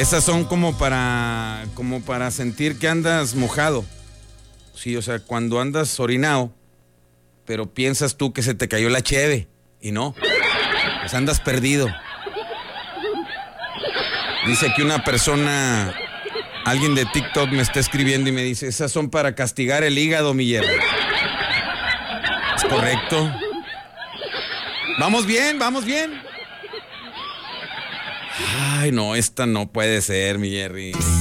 Esas son como para sentir que andas mojado. Sí, o sea, cuando andas orinado, pero piensas tú que se te cayó la cheve y no, pues andas perdido. Dice aquí una persona, alguien de TikTok me está escribiendo y me dice, esas son para castigar el hígado, mi Jerry. ¿Es correcto? Vamos bien, vamos bien. Ay, no, esta no puede ser, mi Jerry.